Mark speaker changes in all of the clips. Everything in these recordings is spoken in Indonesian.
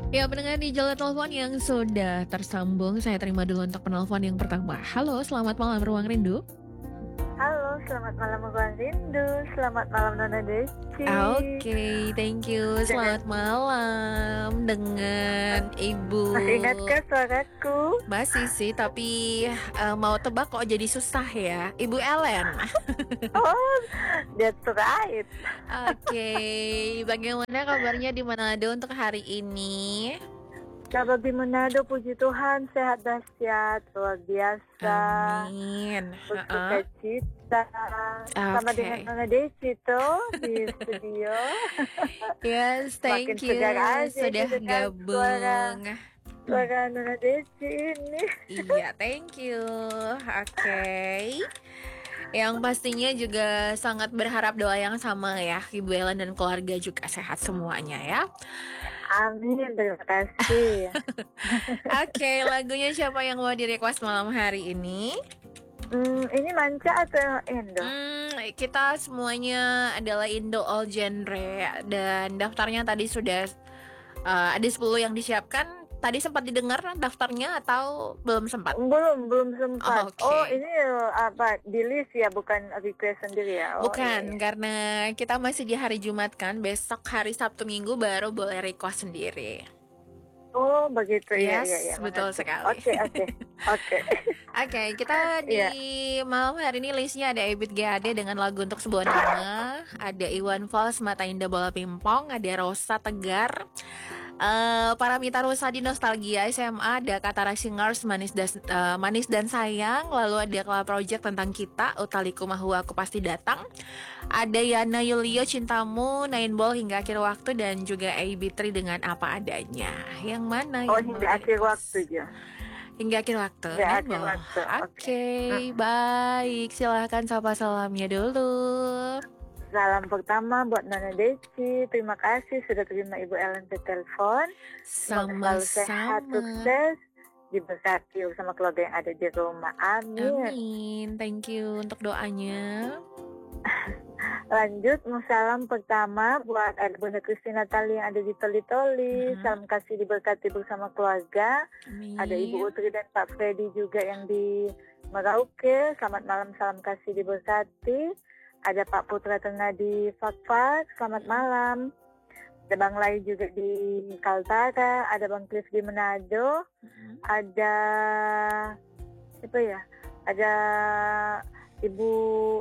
Speaker 1: Ya, pendengar di jalur telepon yang sudah tersambung, saya terima dulu untuk penelpon yang pertama. Halo, selamat malam Ruang Rindu.
Speaker 2: Halo, selamat malam Ruang Rindu, selamat malam Nona Desi.
Speaker 1: Oke, thank you.
Speaker 2: Dengan
Speaker 1: Selamat malam dengan
Speaker 2: masih
Speaker 1: Ibu.
Speaker 2: ingatkah suaraku?
Speaker 1: Masih sih, tapi mau tebak kok jadi susah ya. Ibu Ellen.
Speaker 2: Oh, that's right.
Speaker 1: Oke, bagaimana kabarnya di Manado untuk hari ini?
Speaker 2: Kabar di Manado, puji Tuhan, sehat dahsyat, luar biasa,
Speaker 1: Amin.
Speaker 2: bersuka cita. Sama dengan
Speaker 1: Oke.
Speaker 2: Nona Desi tuh di studio.
Speaker 1: Yes,
Speaker 2: Makin
Speaker 1: thank you
Speaker 2: segar aja itu
Speaker 1: sudah
Speaker 2: dengan
Speaker 1: gabung.
Speaker 2: suara Nona Desi ini.
Speaker 1: Iya, thank you. Oke. Yang pastinya juga sangat berharap doa yang sama ya, Ibu Ellen dan keluarga juga sehat semuanya ya.
Speaker 2: Amin, terima kasih.
Speaker 1: Oke, lagunya siapa yang mau di-request malam hari ini?
Speaker 2: Ini manca atau Indo?
Speaker 1: Kita semuanya adalah Indo all genre dan daftarnya tadi sudah ada 10 yang disiapkan. Tadi sempat didengar daftarnya atau belum sempat?
Speaker 2: Belum sempat.
Speaker 1: Oke.
Speaker 2: Oh, ini apa? Di list ya, bukan request sendiri ya? Oh,
Speaker 1: Bukan,
Speaker 2: iya.
Speaker 1: karena kita masih di hari Jumat kan. Besok hari Sabtu Minggu baru boleh request sendiri.
Speaker 2: Oh, begitu. Iya,
Speaker 1: Yes,
Speaker 2: iya, iya.
Speaker 1: betul
Speaker 2: Mengerti.
Speaker 1: sekali.
Speaker 2: Oke.
Speaker 1: Oke, kita di
Speaker 2: Iya.
Speaker 1: malam hari ini listnya ada Ebit GAD dengan lagu Untuk Sebuah Nama, ada Iwan Fals Mata Indah Bola Pimpong, ada Rosa Tegar, Paramita Rusadi Nostalgia SMA, ada Katara Singers Manis dan Sayang, lalu ada Kala Project Tentang Kita, Utaliku Mahu Aku Pasti Datang, ada Yana Yulio Cintamu, Nine Ball Hingga Akhir Waktu, dan juga AB3 dengan Apa Adanya. Yang mana
Speaker 2: Oh,
Speaker 1: yang mau
Speaker 2: hingga akhir
Speaker 1: di-request?
Speaker 2: waktu ya.
Speaker 1: Hingga akhir waktu,
Speaker 2: Hingga
Speaker 1: Nine
Speaker 2: akhir
Speaker 1: Ball.
Speaker 2: waktu. Oke.
Speaker 1: Oke, baik. Silahkan sapa salamnya dulu.
Speaker 2: Salam pertama buat Nona Desi. Terima kasih sudah terima Ibu Ellen ke telepon. Semoga selalu sehat,
Speaker 1: Sama-sama.
Speaker 2: sukses, diberkati bersama keluarga yang ada di rumah. Amin.
Speaker 1: Amin. Thank you untuk doanya.
Speaker 2: Lanjut, salam pertama buat Bunda Christina Tali yang ada di Toli-Toli. Salam kasih diberkati bersama keluarga.
Speaker 1: Amin.
Speaker 2: Ada Ibu Utri dan Pak Freddy juga yang di Merauke. Selamat malam, salam kasih diberkati. Ada Pak Putra Tengah di Fakfak. Selamat malam. Ada Bang Lai juga di Kaltara. Ada Bang Cliff di Manado. Ada apa ya? Ada Ibu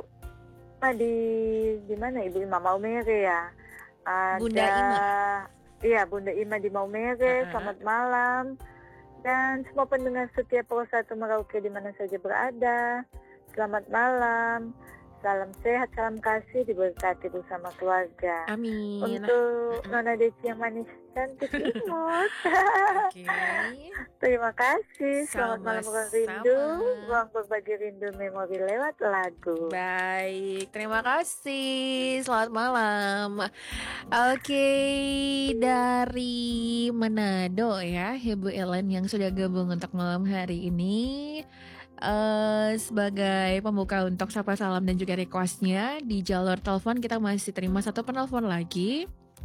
Speaker 2: di mana Ibu Ima Maumere ya? Ada
Speaker 1: Bunda Ima.
Speaker 2: Iya, Bunda Ima di Maumere. Selamat malam. Dan semua pendengar setia Pro 1 Merauke di mana saja berada. Selamat malam. Salam sehat, salam kasih, diberkati bersama keluarga.
Speaker 1: Amin.
Speaker 2: Untuk Nona Desi yang manis cantik imut.
Speaker 1: Oke.
Speaker 2: Terima kasih. Selamat malam Ruang
Speaker 1: Sama-sama.
Speaker 2: Rindu. Ruang berbagi rindu memori lewat lagu.
Speaker 1: Baik, terima kasih. Selamat malam. Oke, dari Manado ya, Ibu Ellen yang sudah gabung untuk malam hari ini. Sebagai pembuka untuk sapa salam dan juga requestnya di jalur telepon kita masih terima satu penelpon lagi.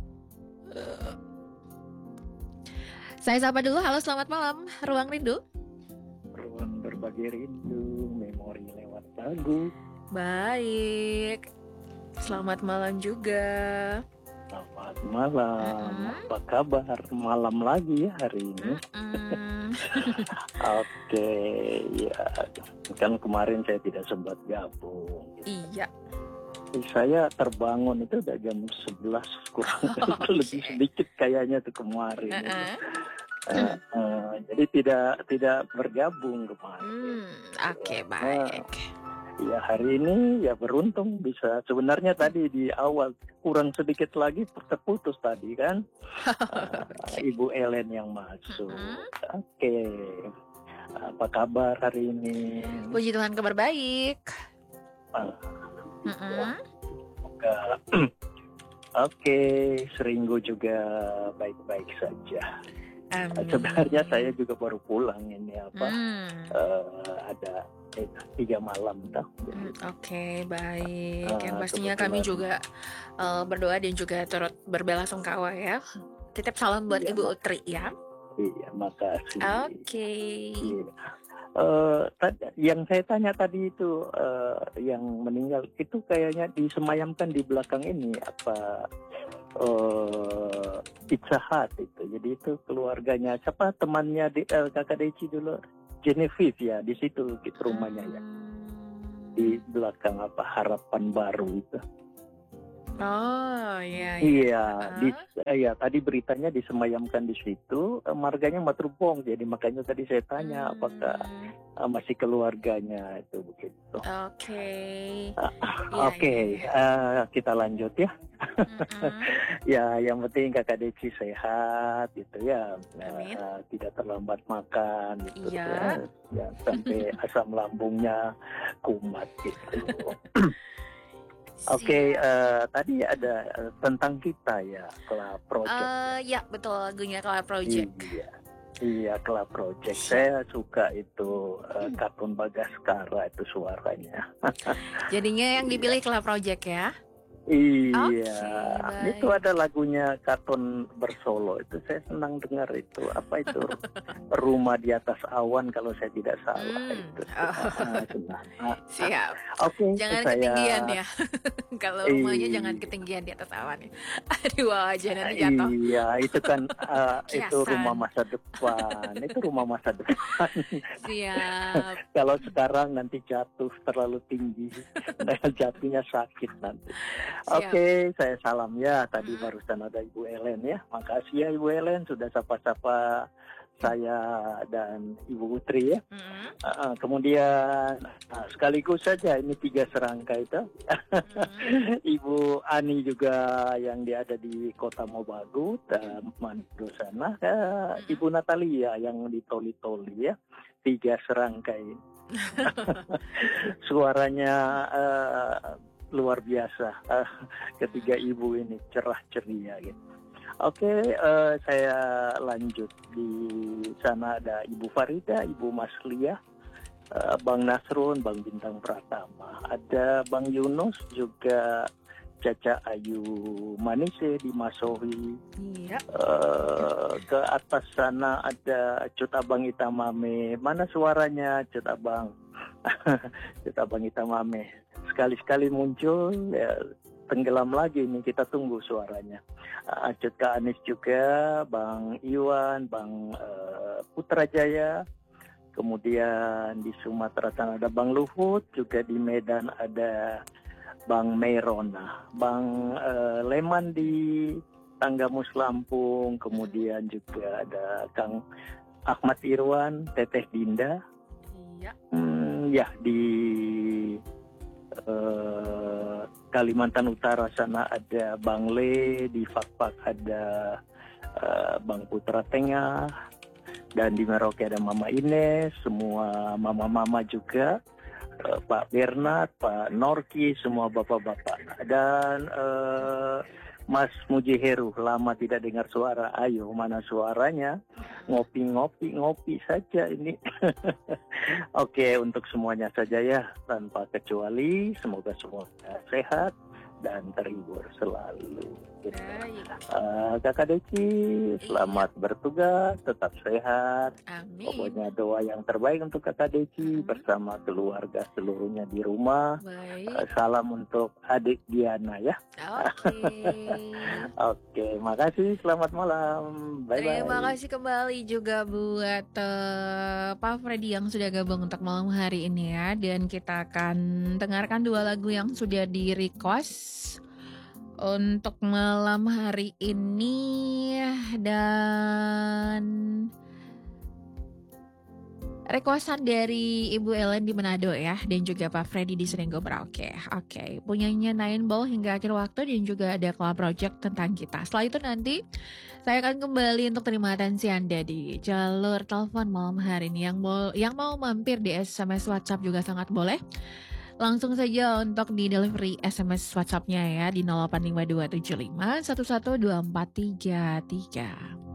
Speaker 1: Saya sapa dulu. Halo, selamat malam Ruang Rindu.
Speaker 3: Ruang berbagi rindu, memori lewat lagu.
Speaker 1: Baik, selamat malam juga.
Speaker 3: Selamat malam. Apa kabar? Malam lagi ya hari ini. Oke, ya kan kemarin saya tidak sempat gabung.
Speaker 1: Iya.
Speaker 3: Saya terbangun itu udah jam 11 kurang. Itu lebih sedikit kayaknya tuh kemarin. Jadi tidak bergabung kemarin.
Speaker 1: Oke, baik.
Speaker 3: Ya hari ini ya beruntung bisa. Sebenarnya tadi di awal kurang sedikit lagi terputus tadi kan. Ibu Ellen yang masuk. Oke. Apa kabar hari ini?
Speaker 1: Puji Tuhan, kabar baik.
Speaker 3: Semoga Oke, Seringgo juga baik-baik saja. Sebenarnya saya juga baru pulang ini ada 3 malam dah.
Speaker 1: Oke, baik. Yang pastinya kami juga berdoa dan juga turut berbelasungkawa ya Titip salam buat
Speaker 3: Iya,
Speaker 1: Ibu Utri ya.
Speaker 3: iya, makasih.
Speaker 1: Oke.
Speaker 3: Iya. Yang saya tanya tadi itu yang meninggal itu kayaknya disemayamkan di belakang ini apa Pizza Hut itu. Jadi itu keluarganya siapa temannya Kakak Deci dulu Genevieve ya di situ gitu rumahnya ya di belakang apa Harapan Baru itu.
Speaker 1: Oh iya.
Speaker 3: Iya, ya tadi beritanya disemayamkan di situ, marganya Matrubong, jadi makanya tadi saya tanya apakah masih keluarganya itu begitu.
Speaker 1: Oke.
Speaker 3: Oke, kita lanjut ya. Ya, yang penting Kakak Deci sehat gitu ya, tidak terlambat makan gitu ya, sampai asam lambungnya kumat gitu. Oke, tadi ada tentang kita ya, Club Project.
Speaker 1: Ya betul, lagunya Club Project.
Speaker 3: Iya, Club Project. Saya suka itu kartun Bagaskara itu suaranya.
Speaker 1: Jadinya yang dipilih Club Project ya?
Speaker 3: Iya, itu ada lagunya kartun bersolo itu saya senang dengar itu apa itu Rumah di Atas Awan kalau saya tidak salah itu.
Speaker 1: Siap.
Speaker 3: Oke,
Speaker 1: jangan ketinggian ya. Kalau rumahnya jangan ketinggian di atas awan ya. Aduh aja nanti jatuh.
Speaker 3: Iya, itu kan itu rumah masa depan. Itu rumah masa depan.
Speaker 1: Siap.
Speaker 3: Kalau sekarang nanti jatuh terlalu tinggi, jatuhnya sakit nanti. Oke, saya salam ya. Tadi barusan ada Ibu Ellen ya. Makasih ya Ibu Ellen sudah sapa-sapa saya dan Ibu Utri ya. Kemudian sekaligus saja ini 3 serangkai itu. Ibu Ani juga yang dia ada di Kota Mobagu dan Manado sana. Ibu Natalia yang di Toli-Toli ya. 3 serangkai. Suaranya luar biasa. Ketiga ibu ini cerah ceria gitu. Oke, saya lanjut di sana ada Ibu Farida, Ibu Maslia, Bang Nasrun, Bang Bintang Pratama, ada Bang Yunus juga Caca Ayu Manise di Masohi. Iya. Ke atas sana ada Cut Abang Itamame. Mana suaranya Cut Abang? Cut Abang Itamame. Sekali-sekali muncul ya, tenggelam lagi nih, kita tunggu suaranya. Cut Kak Anis juga, Bang Iwan, Bang Putrajaya, kemudian di Sumatera Selatan ada Bang Luhut, juga di Medan ada Bang Meirona, Bang Leman di Tanggamus Lampung, kemudian juga ada Kang Ahmad Irwan, Teteh Dinda, ya di Kalimantan Utara sana ada Bang Le, di Fakfak ada Bang Putra Tengah, dan di Merauke ada Mama Ines, semua mama-mama juga, Pak Bernard, Pak Norki, semua bapak-bapak, dan Mas Mujiheru, lama tidak dengar suara. Ayo, mana suaranya? Ngopi saja ini. Oke, untuk semuanya saja ya, tanpa kecuali. Semoga semua sehat dan terhibur selalu. Kakak Deci, selamat bertugas, tetap sehat.
Speaker 1: Amin.
Speaker 3: Pokoknya doa yang terbaik untuk Kakak Deci bersama keluarga seluruhnya di rumah. Salam untuk adik Diana ya. Oke, makasih. Selamat malam. Bye-bye.
Speaker 1: Terima kasih kembali juga buat Pak Freddy yang sudah gabung untuk malam hari ini ya. Dan kita akan dengarkan 2 lagu yang sudah di-request untuk malam hari ini, dan requestan dari Ibu Ellen di Manado ya, dan juga Pak Freddy di Seringgo Merauke. Oke, punyanya Nine Ball hingga akhir waktu, dan juga ada Club Project tentang kita. Setelah itu nanti saya akan kembali untuk terima atensi Anda di jalur telepon malam hari ini. Yang mau mampir di SMS WhatsApp juga sangat boleh. Langsung saja untuk di delivery SMS WhatsApp-nya ya di 085275 112433.